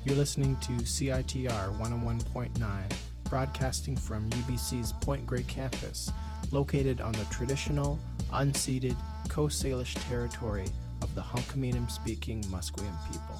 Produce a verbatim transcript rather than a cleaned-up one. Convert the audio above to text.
You're listening to C I T R one oh one point nine, broadcasting from U B C's Point Grey campus, located on the traditional, unceded Coast Salish territory of the Hunkaminam-speaking Musqueam people.